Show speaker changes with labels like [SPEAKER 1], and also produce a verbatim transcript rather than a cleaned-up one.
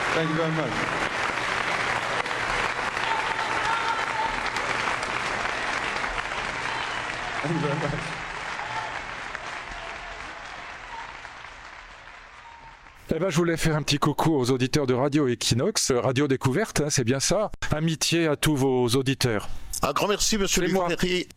[SPEAKER 1] Thank you very much. Thank you very much.
[SPEAKER 2] Eh ben, je voulais faire un petit coucou aux auditeurs de Radio Equinox, Radio Découverte, hein, c'est bien ça. Amitié à tous vos auditeurs.
[SPEAKER 3] Un grand merci, monsieur
[SPEAKER 2] C'est moi.
[SPEAKER 3] Luc Ferry.